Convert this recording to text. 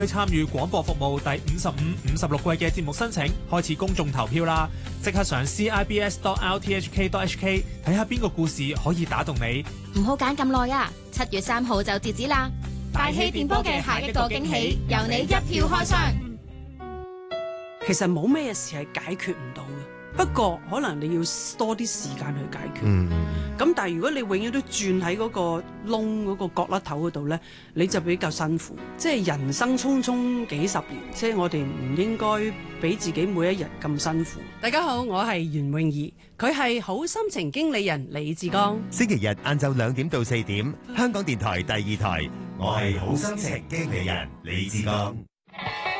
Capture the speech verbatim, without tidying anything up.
去參與廣播服務第五十五、五十六季嘅節目申請，開始公眾投票啦！即刻上 c i b s dot r t h k dot h k 睇下邊個故事可以打動你。 唔好揀咁耐啊！七月三號就截止啦！大氣電波嘅下一個驚喜，由你一票開箱。 其實冇咩事係解決唔到嘅，不過可能你要多啲時間去解決。 嗯， 咁但係如果你永遠都轉喺嗰個窿嗰個角落頭嗰度呢，你就比較辛苦。即係人生匆匆幾十年，即係我哋唔應該俾自己每一日咁辛苦。大家好，我係袁詠儀，佢係好心情經理人李志剛。 星期日晏晝兩點到四點，香港電台第二台，我係好心情經理人李志剛。